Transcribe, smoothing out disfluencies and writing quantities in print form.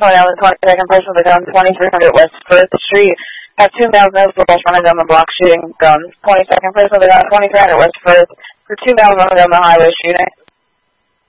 Going down the 22nd place with a gun, 2300 West 1st Street. Have 2 males, no flash, running down the block shooting guns. 22nd place with a gun, 2300 West 1st. For 2 males running down the highway shooting.